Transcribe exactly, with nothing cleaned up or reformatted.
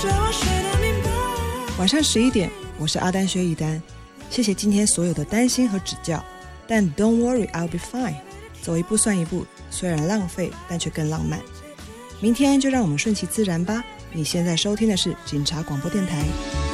晚上十一点，我是阿丹薛一丹，谢谢今天所有的担心和指教，但 Don't worry, I'll be fine， 走一步算一步，虽然浪费，但却更浪漫。明天就让我们顺其自然吧。你现在收听的是警察广播电台。